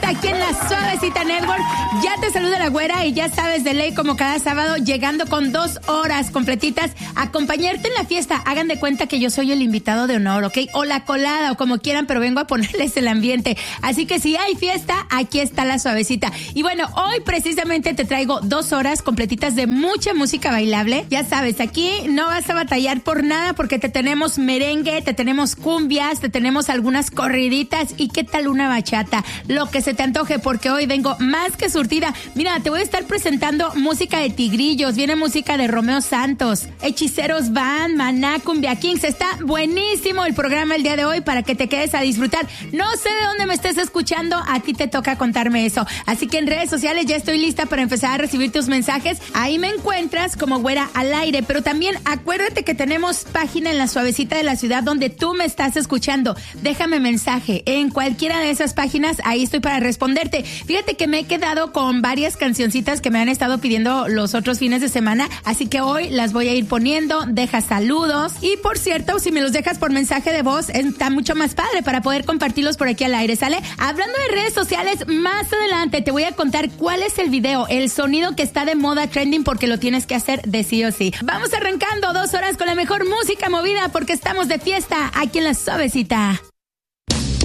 fiesta aquí en la Suavecita Network. Ya te saluda la güera y ya sabes, de ley, como cada sábado, llegando con 2 horas completitas a acompañarte en la fiesta. Hagan de cuenta que yo soy el invitado de honor, ¿ok? O la colada, o como quieran, pero vengo a ponerles el ambiente. Así que si hay fiesta, aquí está la Suavecita. Y bueno, hoy precisamente te traigo 2 horas completitas de mucha música bailable. Ya sabes, aquí no vas a batallar por nada porque te tenemos merengue, te tenemos cumbias, te tenemos algunas corriditas y qué tal una bachata. Lo que se te antoje, porque hoy vengo más que surtida. Mira, te voy a estar presentando música de Tigrillos, viene música de Romeo Santos, Hechiceros Band, Maná, Cumbia Kings. Está buenísimo el programa el día de hoy para que te quedes a disfrutar. No sé de dónde me estés escuchando, a ti te toca contarme eso. Así que en redes sociales ya estoy lista para empezar a recibir tus mensajes. Ahí me encuentras como Güera al Aire, pero también acuérdate que tenemos página en la Suavecita de la Ciudad donde tú me estás escuchando. Déjame mensaje en cualquiera de esas páginas, ahí estoy para responderte. Fíjate que me he quedado con varias cancioncitas que me han estado pidiendo los otros fines de semana, así que hoy las voy a ir poniendo. Deja saludos y, por cierto, si me los dejas por mensaje de voz, está mucho más padre para poder compartirlos por aquí al aire, ¿sale? Hablando de redes sociales, más adelante te voy a contar cuál es el video, el sonido que está de moda trending, porque lo tienes que hacer de sí o sí. Vamos arrancando 2 horas con la mejor música movida porque estamos de fiesta aquí en la Suavecita.